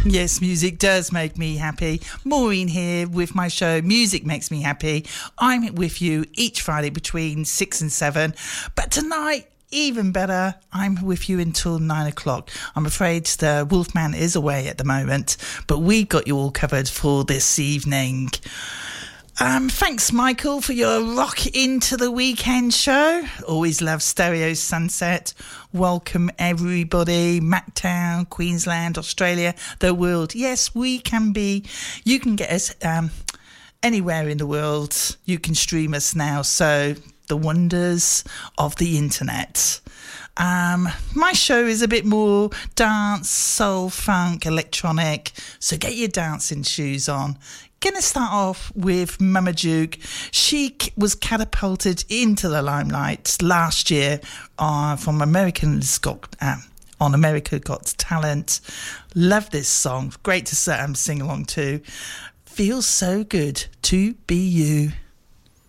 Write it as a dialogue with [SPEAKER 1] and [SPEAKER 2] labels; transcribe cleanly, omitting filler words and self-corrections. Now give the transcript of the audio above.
[SPEAKER 1] Yes, music does make me happy. Maureen here with my show Music Makes Me Happy. I'm with you each Friday between 6 and 7. But tonight, even better, I'm with you until 9 o'clock. I'm afraid the Wolfman is away at the moment, but we've got you all covered for this evening. Thanks, Michael, for your Rock Into the Weekend show. Always love Stereo Sunset. Welcome, everybody. Mactown, Queensland, Australia, the world. Yes, we can be. You can get us anywhere in the world. You can stream us now. So, the wonders of the internet. My show is a bit more dance, soul, funk, electronic. So, get your dancing shoes on. Going to start off with Mama Duke. She was catapulted into the limelight last year from America's on America Got Talent. Love this song. Great to sing along to. Feels so good to be you.